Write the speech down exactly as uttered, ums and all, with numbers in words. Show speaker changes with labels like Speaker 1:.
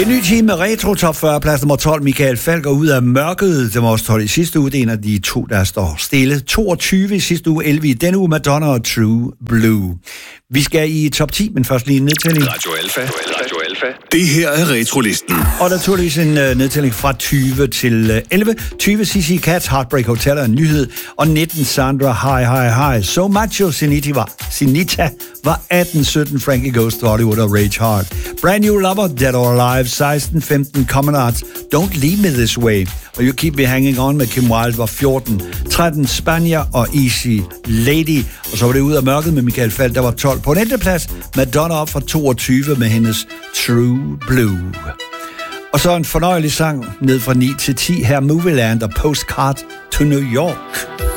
Speaker 1: En ny time med Retro Top fyrre, plads nummer tolv. Michael Falk går ud af mørket. Det var også tolv i sidste uge. Det er en af de to, der står stille. toogtyve i sidste uge, elleve i denne uge. Madonna og True Blue. Vi skal i top ti, men først lige en nedtælling.
Speaker 2: Radio Alfa. Radio Alfa. Det her er Retrolisten.
Speaker 1: Og naturligvis en uh, nedtælling fra tyve til uh, elleve. tyve C C Cats, Heartbreak Hotel er en nyhed. Og nitten Sandra, Hi Hi Hi. So Macho, Sinita var, Sinita var atten. sytten Frankie Goes to Hollywood og Rage Hard. Brand New Lover, Dead or Alive. seksten femten Common Arts, Don't Leave Me This Way. Og You Keep Me Hanging On med Kim Wilde var fjorten. tretten Spanier og Easy Lady. Og så var det ud af mørket med Michael Falk, der var tolv. På en enkeltplads Madonna op fra toogtyve med hendes True Blue. Og så en fornøjelig sang ned fra ni til ti her, Movieland og Postcard to New York.